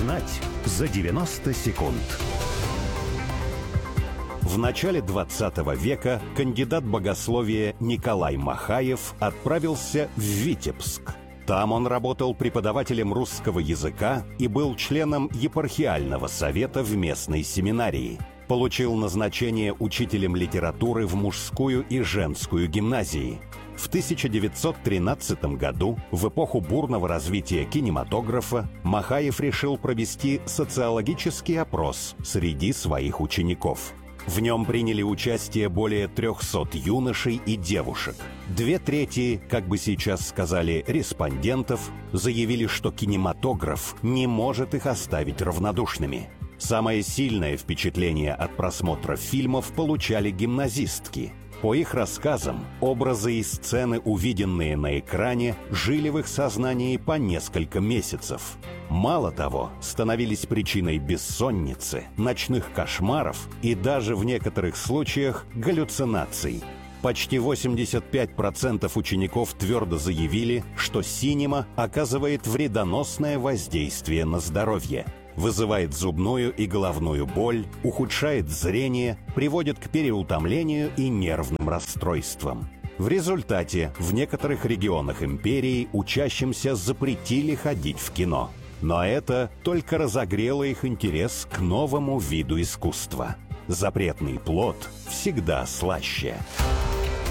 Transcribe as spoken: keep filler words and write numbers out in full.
Узнать за девяносто секунд. В начале двадцатого века кандидат богословия Николай Махаев отправился в Витебск. Там он работал преподавателем русского языка и был членом епархиального совета в местной семинарии. Получил назначение учителем литературы в мужскую и женскую гимназии. В тысяча девятьсот тринадцатом году, в эпоху бурного развития кинематографа, Махаев решил провести социологический опрос среди своих учеников. В нем приняли участие более трехсот юношей и девушек. Две трети, как бы сейчас сказали, респондентов заявили, что кинематограф не может их оставить равнодушными. Самое сильное впечатление от просмотра фильмов получали гимназистки. По их рассказам, образы и сцены, увиденные на экране, жили в их сознании по несколько месяцев. Мало того, становились причиной бессонницы, ночных кошмаров и даже в некоторых случаях галлюцинаций. Почти восемьдесят пять процентов учеников твердо заявили, что синема оказывает вредоносное воздействие на здоровье. Вызывает зубную и головную боль, ухудшает зрение, приводит к переутомлению и нервным расстройствам. В результате в некоторых регионах империи учащимся запретили ходить в кино. Но это только разогрело их интерес к новому виду искусства. Запретный плод всегда слаще.